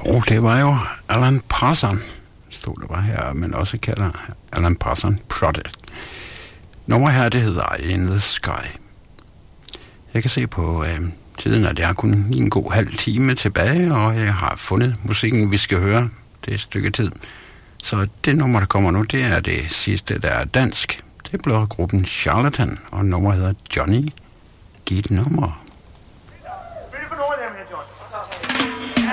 Og det var jo Alan Parsons, stod det var her, men også kalder Alan Parsons Project. Nummer her, det hedder In the Sky. Jeg kan se på tiden, at jeg har kun en god halv time tilbage, og jeg har fundet musikken, vi skal høre. Det er et stykke tid. Så det nummer, der kommer nu, det er det sidste, der er dansk. Det bliver gruppen Charlatan, og nummeret hedder Johnny. Giv et nummer.